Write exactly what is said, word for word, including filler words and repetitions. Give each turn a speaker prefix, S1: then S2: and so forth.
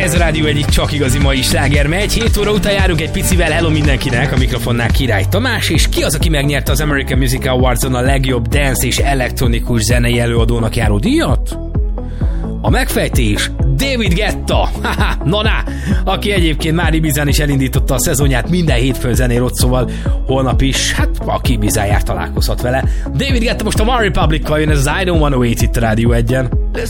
S1: Ez a Rádió egyik csak igazi mai sláger megy. hét óra után járunk egy picivel. Hello mindenkinek, a mikrofonnál Király Tamás, és ki az, aki megnyerte az American Music Awards-on a legjobb dance és elektronikus zenei előadónak járó díjat? A megfejtés David Guetta, haha, na na, aki egyébként már Ibizán is elindította a szezonját, minden hétfőn zenél ott, szóval holnap is, hát aki Ibizán jár, találkozhat vele. David Guetta most a One Republic-kal jön, ez az I Don't Wanna Wait itt a Rádió egyen.